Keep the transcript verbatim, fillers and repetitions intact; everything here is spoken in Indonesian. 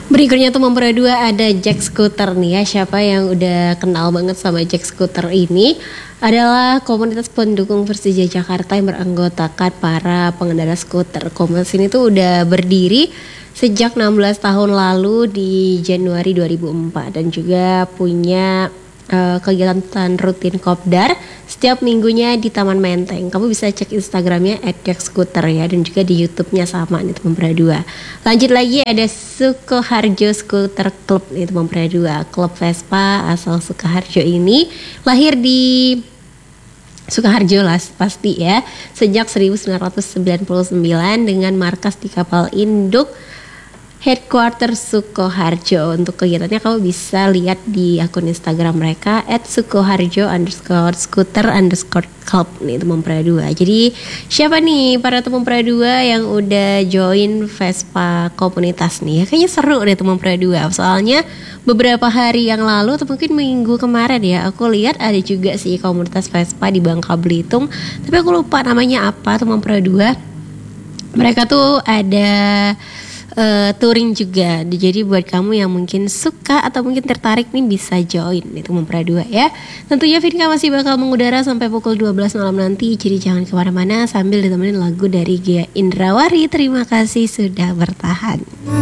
Berikutnya tuh nomor dua ada Jack Scooter nih ya. Siapa yang udah kenal banget sama Jack Scooter ini adalah komunitas pendukung Persija Jakarta yang beranggotakan para pengendara skuter. Komunitas ini tuh udah berdiri sejak enam belas tahun lalu di Januari dua ribu empat dan juga punya uh, kegiatan rutin kopdar setiap minggunya di Taman Menteng. Kamu bisa cek Instagramnya at jack scooter ya, dan juga di YouTube-nya sama nih teman dua. Lanjut lagi ada Sukoharjo Scooter Club nih teman dua. Klub Vespa asal Sukoharjo ini lahir di Sukoharjo lah pasti ya, sejak seribu sembilan ratus sembilan puluh sembilan dengan markas di kapal induk headquarter Sukoharjo. Untuk kegiatannya kamu bisa lihat di akun Instagram mereka at sukoharjo underscore scooter underscore club nih teman dua. Jadi siapa nih para teman dua yang udah join Vespa komunitas nih ya? Kayaknya seru deh teman dua. Soalnya beberapa hari yang lalu atau mungkin minggu kemarin ya, aku lihat ada juga sih komunitas Vespa di Bangka Belitung. Tapi aku lupa namanya apa teman dua. Mereka tuh ada Uh, touring juga. Jadi buat kamu yang mungkin suka atau mungkin tertarik nih bisa join itu Mempra dua ya. Tentunya Vinka masih bakal mengudara sampai pukul dua belas malam nanti. Jadi jangan kemana-mana sambil ditemenin lagu dari Gia Indrawari. Terima kasih sudah bertahan.